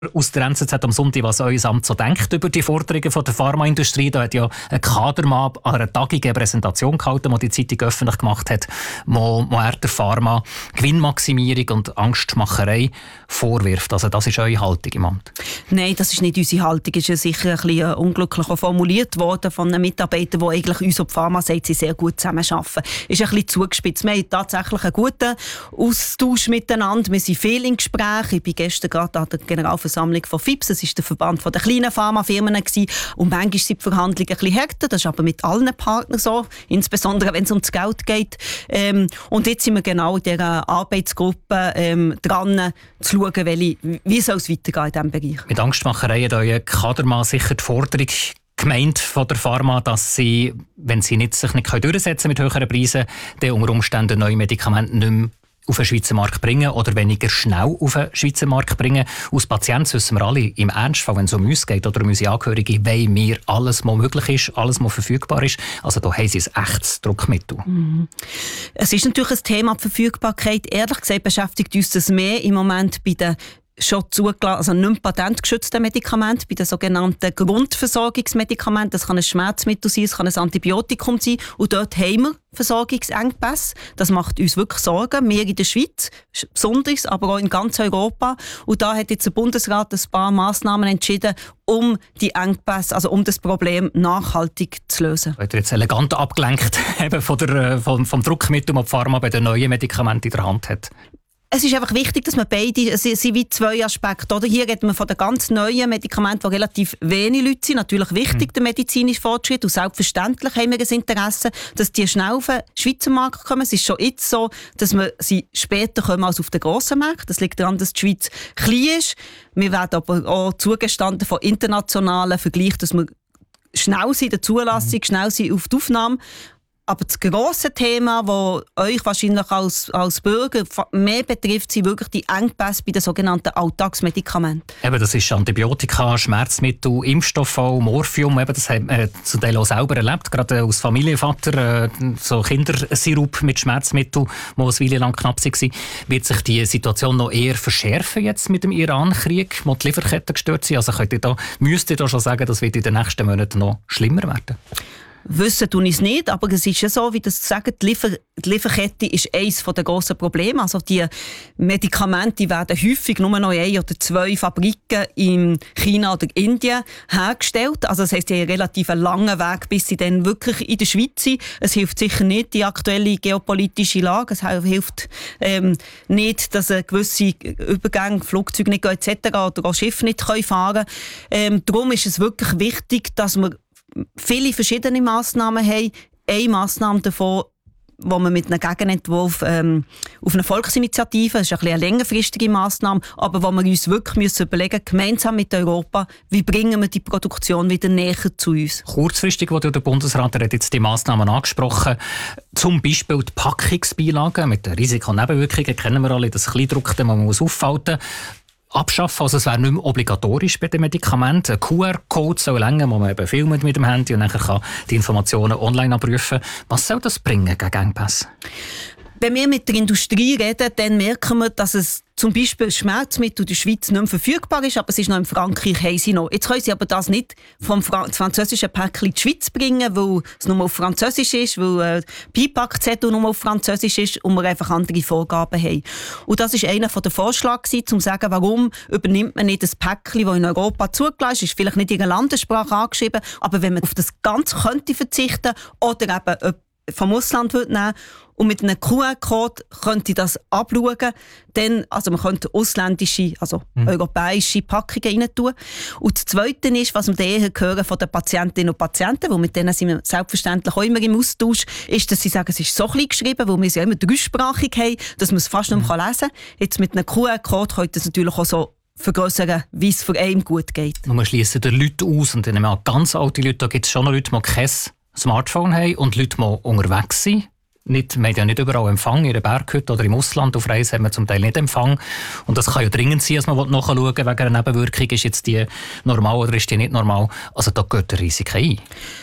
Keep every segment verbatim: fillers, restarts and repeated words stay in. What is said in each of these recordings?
aus der N Z Z am Sonntag, was euer Amt so denkt über die Forderungen von der Pharmaindustrie. Da hat ja ein Kadermann an einer Tagung eine Präsentation gehalten, die die Zeitung öffentlich gemacht hat, wo, wo er der Pharma Gewinnmaximierung und Angstmacherei vorwirft. Also das ist eure Haltung im Amt? Nein, das ist nicht unsere Haltung. Es ist sicher ein bisschen unglücklich formuliert worden von einem Mitarbeiter, der eigentlich uns auf die Pharma sagt, sie sehr gut zusammenarbeiten. Ist ein bisschen zugespitzt. Wir haben tatsächlich einen guten Austausch miteinander. Wir sind viel in Gesprächen. Ich bin gestern gerade an der Generalversammlung von F I P S, das war der Verband der kleinen Pharmafirmen. Und manchmal sind die Verhandlungen ein bisschen härter, das ist aber mit allen Partnern so, insbesondere wenn es ums Geld geht. Ähm, und jetzt sind wir genau in dieser Arbeitsgruppe ähm, dran, zu schauen, welche, wie soll es weitergehen in diesem Bereich. Mit Angstmacherei hat euer Kadermann sicher die Forderung gemeint von der Pharma, dass sie, wenn sie nicht, sich nicht durchsetzen mit höheren Preisen, dann unter Umständen neue Medikamente nicht mehr auf den Schweizer Markt bringen oder weniger schnell auf den Schweizer Markt bringen. Als Patient wissen wir alle, im Ernstfall, wenn es um uns geht oder um unsere Angehörigen, wollen wir alles, was möglich ist, alles, was verfügbar ist. Also da haben sie ein echtes Druckmittel. Mhm. Es ist natürlich ein Thema, die Verfügbarkeit. Ehrlich gesagt beschäftigt uns das mehr im Moment bei den schon zugelassen, also nicht mehr patentgeschützte Medikamente, bei den sogenannten Grundversorgungsmedikamenten. Das kann ein Schmerzmittel sein, es kann ein Antibiotikum sein. Und dort haben wir Versorgungsengpässe. Das macht uns wirklich Sorgen. Wir in der Schweiz, besonders, aber auch in ganz Europa. Und da hat jetzt der Bundesrat ein paar Massnahmen entschieden, um die Engpässe, also um das Problem nachhaltig zu lösen. Ihr jetzt elegant abgelenkt eben von der, von, vom Druckmittel, das die Pharma bei den neuen Medikamenten in der Hand hat. Es ist einfach wichtig, dass man beide, es sind wie zwei Aspekte. Oder? Hier reden wir von den ganz neuen Medikamenten, die relativ wenig Leute sind. Natürlich wichtig, mhm. der medizinische Fortschritt. Und selbstverständlich haben wir ein Interesse, dass die schnell auf den Schweizer Markt kommen. Es ist schon jetzt so, dass wir sie später kommen als auf den grossen Markt. Das liegt daran, dass die Schweiz klein ist. Wir werden aber auch zugestanden von internationalen Vergleichen, dass wir schnell sind in der Zulassung, mhm. schnell sind auf die Aufnahme. Aber das grosse Thema, das euch wahrscheinlich als, als Bürger mehr betrifft, sind wirklich die Engpässe bei den sogenannten Alltagsmedikamenten. Eben, das ist Antibiotika, Schmerzmittel, Impfstoffe, Morphium. Eben, das haben wir zum Teil auch selber erlebt, gerade als Familienvater. Äh, so Kindersirup mit Schmerzmitteln, die eine Weile lang knapp waren. Wird sich die Situation noch eher verschärfen jetzt mit dem Iran-Krieg, wo die Lieferketten gestört sind? Also könnt ihr da, müsst ihr da schon sagen, das wird in den nächsten Monaten noch schlimmer werden? Wissen tun ich es nicht, aber es ist ja so, wie das sagen, die, Liefer- die Lieferkette ist eines der grossen Probleme. Also die Medikamente werden häufig nur noch ein oder zwei Fabriken in China oder Indien hergestellt. Also das heisst, die haben einen relativ langen Weg, bis sie dann wirklich in der Schweiz sind. Es hilft sicher nicht die aktuelle geopolitische Lage. Es hilft ähm, nicht, dass gewisse Übergänge, Flugzeuge nicht gehen et cetera oder auch Schiffe nicht fahren können. Ähm, darum ist es wirklich wichtig, dass wir viele verschiedene Massnahmen haben. Eine Massnahme davon, wo wir mit einem Gegenentwurf ähm, auf eine Volksinitiative, das ist ein bisschen eine längerfristige Massnahme, aber wo wir uns wirklich müssen überlegen müssen, gemeinsam mit Europa, wie bringen wir die Produktion wieder näher zu uns. Kurzfristig wurde der Bundesrat, der hat jetzt die Massnahmen angesprochen, zum Beispiel die Packungsbeilagen mit den Risiken und Nebenwirkungen, kennen wir alle, das Kleindruckte, man muss aufhalten. Abschaffen, also es wäre nicht mehr obligatorisch bei den Medikamenten. Ein Q R-Code soll länger, wo man eben filmt mit dem Handy und dann kann die Informationen online abrufen. Was soll das bringen gegen Engpässe? Wenn wir mit der Industrie reden, dann merken wir, dass es zum Beispiel Schmerzmittel in der Schweiz nicht mehr verfügbar ist, aber es ist noch in Frankreich, haben sie noch. Jetzt können sie aber das nicht vom Fra- französischen Päckchen in die Schweiz bringen, weil es nur auf Französisch ist, weil äh, die Beipackzettel nur auf Französisch ist und wir einfach andere Vorgaben haben. Und das war einer der Vorschläge, um zu sagen, warum übernimmt man nicht das Päckchen, das in Europa zugelassen ist, ist vielleicht nicht in ihrer Landessprache angeschrieben, aber wenn man auf das Ganze könnte verzichten oder eben vom Ausland würde nehmen und mit einem Q R-Code könnte das abschauen, dann, also man könnte ausländische, also mhm. europäische Packungen rein tun. Und das Zweite ist, was wir eher hören von den Patientinnen und Patienten, weil mit denen sind wir selbstverständlich auch immer im Austausch, ist, dass sie sagen, es ist so klein geschrieben, weil wir es ja immer dreisprachig haben, dass man es fast nicht mehr lesen kann. Jetzt mit einem Q R-Code könnte es natürlich auch so vergrössern, wie es für einen gut geht. Und wir schliessen die Leute aus und dann auch ganz alte Leute, da gibt es schon noch Leute, die kein Smartphone haben und Leute, die unterwegs sind. Nicht, wir haben ja nicht überall Empfang, in der Berghütte oder im Ausland auf Reisen haben wir zum Teil nicht Empfang. Und das kann ja dringend sein, dass man nachschauen will, wegen einer Nebenwirkung, ist jetzt die normal oder ist die nicht normal. Also da geht der Risiko ein.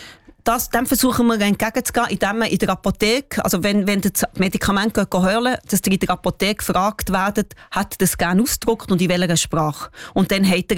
das, dem versuchen wir entgegenzugehen, indem man in der Apotheke, also wenn, wenn das Medikament hören, dass ihr in der Apotheke gefragt werdet, hat das gerne ausgedruckt und in welcher Sprache. Und dann hat ihr